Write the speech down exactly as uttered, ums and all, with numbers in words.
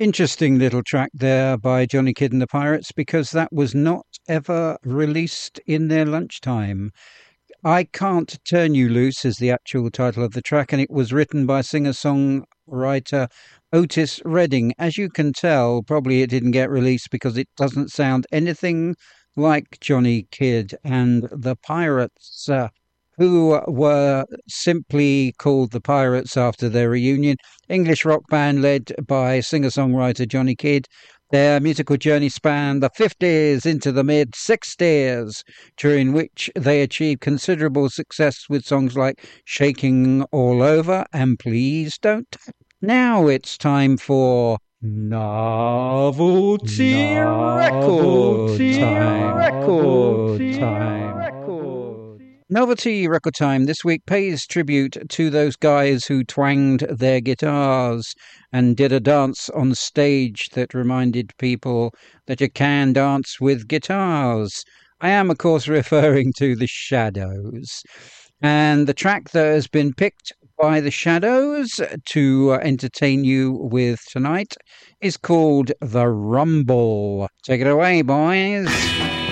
Interesting little track there by Johnny Kidd and the Pirates, because that was not ever released in their lunchtime. I Can't Turn You Loose is the actual title of the track, and it was written by singer-songwriter Otis Redding. As you can tell, probably it didn't get released because it doesn't sound anything like Johnny Kidd and the Pirates, uh, who were simply called the Pirates after their reunion. English rock band led by singer-songwriter Johnny Kidd. Their musical journey spanned the fifties into the mid-sixties, during which they achieved considerable success with songs like Shaking All Over and Please Don't Touch. Now it's time for Novelty, Novelty Record Time. time. Novelty Record Time this week pays tribute to those guys who twanged their guitars and did a dance on stage that reminded people that you can dance with guitars. I am, of course, referring to the Shadows. And the track that has been picked by the Shadows to entertain you with tonight is called The Rumble. Take it away, boys.